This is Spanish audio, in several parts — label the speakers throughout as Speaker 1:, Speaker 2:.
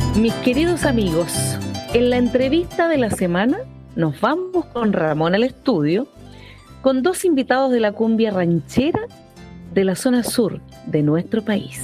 Speaker 1: Mis queridos amigos, en la entrevista de la semana nos vamos con Ramón al estudio con dos invitados de la cumbia ranchera de la zona sur de nuestro país.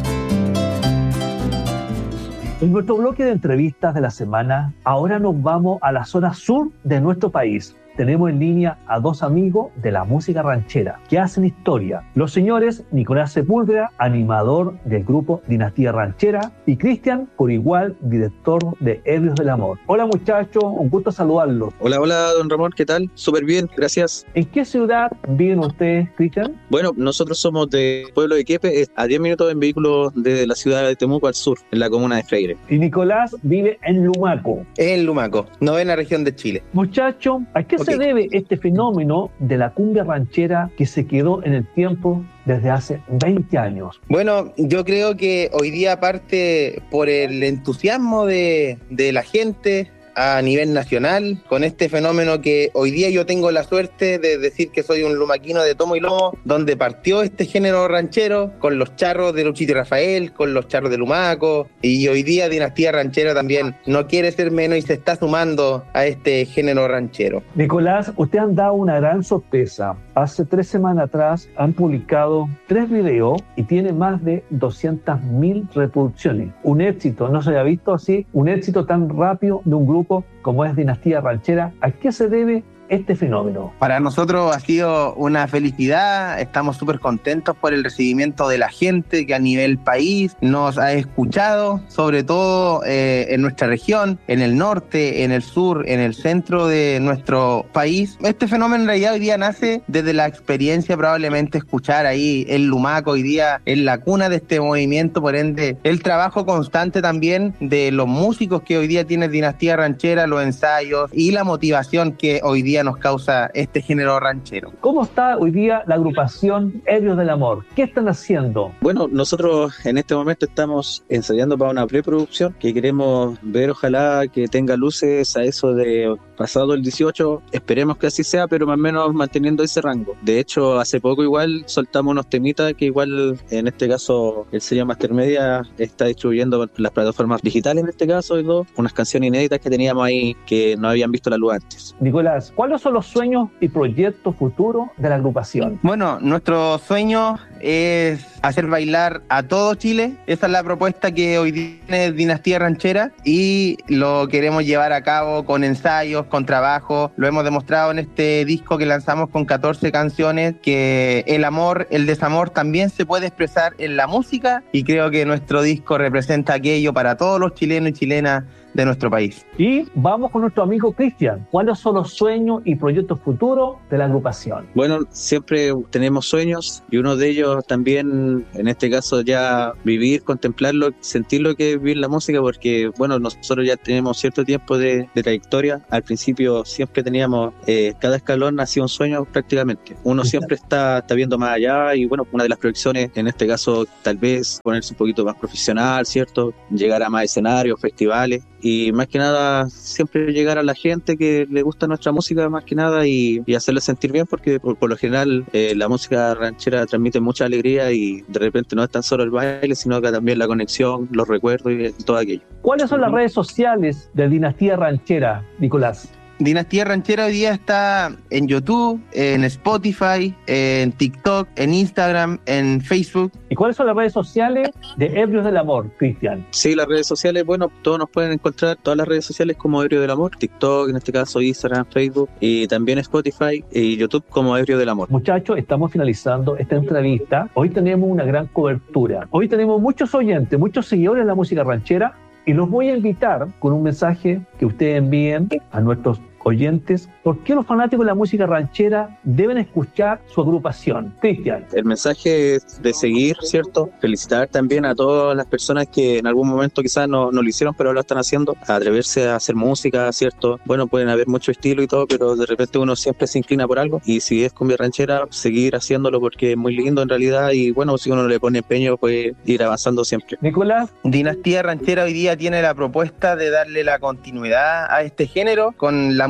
Speaker 2: En nuestro bloque de entrevistas de la semana, ahora nos vamos a la zona sur de nuestro país. Tenemos en línea a dos amigos de la música ranchera que hacen historia. Los señores Nicolás Sepúlveda, animador del grupo Dinastía Ranchera, y Cristian, por igual, director de Ebrios del Amor. Hola muchachos, un gusto saludarlos.
Speaker 3: Hola, don Ramón, ¿qué tal? Súper bien, gracias.
Speaker 2: ¿En qué ciudad viven ustedes, Cristian?
Speaker 3: Bueno, nosotros somos de pueblo de Quepe, a 10 minutos en vehículo de la ciudad de Temuco al sur, en la comuna de Freire.
Speaker 2: Y Nicolás vive en Lumaco.
Speaker 4: En Lumaco, novena región de Chile.
Speaker 2: Muchachos, ¿a qué se debe este fenómeno de la cumbia ranchera que se quedó en el tiempo desde hace 20 años?
Speaker 4: Bueno, yo creo que hoy día parte por el entusiasmo de la gente a nivel nacional, con este fenómeno que hoy día yo tengo la suerte de decir que soy un lumaquino de tomo y lomo, donde partió este género ranchero con los charros de Luchito y Rafael, con los charros de Lumaco, y hoy día Dinastía Ranchera también no quiere ser menos y se está sumando a este género ranchero.
Speaker 2: Nicolás, usted han dado una gran sorpresa. Hace 3 semanas atrás han publicado 3 videos y tiene más de 200.000 reproducciones. Un éxito, no se había visto así, un éxito tan rápido de un grupo como es Dinastía Ranchera. ¿A qué se debe este fenómeno?
Speaker 4: Para nosotros ha sido una felicidad, estamos súper contentos por el recibimiento de la gente que a nivel país nos ha escuchado, sobre todo en nuestra región, en el norte, en el sur, en el centro de nuestro país. Este fenómeno en realidad hoy día nace desde la experiencia, probablemente escuchar ahí el Lumaco hoy día en la cuna de este movimiento, por ende el trabajo constante también de los músicos que hoy día tiene Dinastía Ranchera, los ensayos y la motivación que hoy día nos causa este género ranchero.
Speaker 2: ¿Cómo está hoy día la agrupación Ebrios del Amor? ¿Qué están haciendo?
Speaker 3: Bueno, nosotros en este momento estamos ensayando para una preproducción que queremos ver, ojalá que tenga luces a eso de pasado el 18, esperemos que así sea, pero más o menos manteniendo ese rango. De hecho, hace poco igual soltamos unos temitas que igual, en este caso, el sello Mastermedia está distribuyendo las plataformas digitales, en este caso, y unas canciones inéditas que teníamos ahí que no habían visto la luz antes.
Speaker 2: Nicolás, ¿cuáles son los sueños y proyectos futuros de la agrupación?
Speaker 4: Bueno, nuestro sueño es hacer bailar a todo Chile. Esa es la propuesta que hoy tiene Dinastía Ranchera y lo queremos llevar a cabo con ensayos, con trabajo. Lo hemos demostrado en este disco que lanzamos con 14 canciones, que el amor, el desamor también se puede expresar en la música, y creo que nuestro disco representa aquello para todos los chilenos y chilenas de nuestro país.
Speaker 2: Y vamos con nuestro amigo Cristian. ¿Cuáles son los sueños y proyectos futuros de la agrupación?
Speaker 3: Bueno, siempre tenemos sueños y uno de ellos también, en este caso, ya vivir, contemplarlo, sentir lo que es vivir la música, porque bueno, nosotros ya tenemos cierto tiempo de trayectoria. Al principio siempre teníamos, cada escalón hacía un sueño prácticamente. Uno siempre está viendo más allá, y bueno, una de las proyecciones, en este caso, tal vez ponerse un poquito más profesional, ¿cierto? Llegar a más escenarios, festivales. Y más que nada siempre llegar a la gente que le gusta nuestra música, más que nada, y hacerle sentir bien, porque por lo general la música ranchera transmite mucha alegría, y de repente no es tan solo el baile, sino que también la conexión, los recuerdos y todo aquello.
Speaker 2: ¿Cuáles son las redes sociales de Dinastía Ranchera, Nicolás?
Speaker 4: Dinastía Ranchera hoy día está en YouTube, en Spotify, en TikTok, en Instagram, en Facebook.
Speaker 2: ¿Y cuáles son las redes sociales de Ebrios del Amor, Cristian?
Speaker 3: Sí, las redes sociales, bueno, todos nos pueden encontrar, todas las redes sociales como Ebrios del Amor, TikTok, en este caso Instagram, Facebook, y también Spotify y YouTube como Ebrios del Amor.
Speaker 2: Muchachos, estamos finalizando esta entrevista. Hoy tenemos una gran cobertura. Hoy tenemos muchos oyentes, muchos seguidores de la música ranchera, y los voy a invitar con un mensaje que ustedes envíen a nuestros oyentes. ¿Por qué los fanáticos de la música ranchera deben escuchar su agrupación? Cristian.
Speaker 3: El mensaje es de seguir, ¿cierto? Felicitar también a todas las personas que en algún momento quizás no lo hicieron, pero lo están haciendo. Atreverse a hacer música, ¿cierto? Bueno, pueden haber mucho estilo y todo, pero de repente uno siempre se inclina por algo. Y si es cumbia ranchera, seguir haciéndolo porque es muy lindo en realidad. Y bueno, si uno le pone empeño, puede ir avanzando siempre.
Speaker 2: Nicolás.
Speaker 4: Dinastía Ranchera hoy día tiene la propuesta de darle la continuidad a este género con la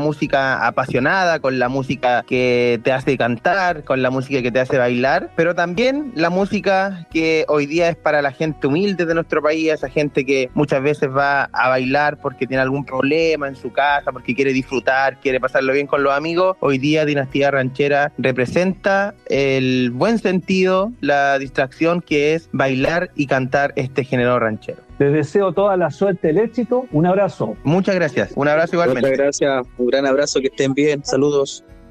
Speaker 4: música apasionada, con la música que te hace cantar, con la música que te hace bailar, pero también la música que hoy día es para la gente humilde de nuestro país, esa gente que muchas veces va a bailar porque tiene algún problema en su casa, porque quiere disfrutar, quiere pasarlo bien con los amigos. Hoy día Dinastía Ranchera representa el buen sentido, la distracción que es bailar y cantar este género ranchero.
Speaker 2: Les deseo toda la suerte, el éxito. Un abrazo.
Speaker 4: Muchas gracias. Un abrazo igualmente.
Speaker 3: Muchas gracias. Un gran abrazo. Que estén bien. Saludos.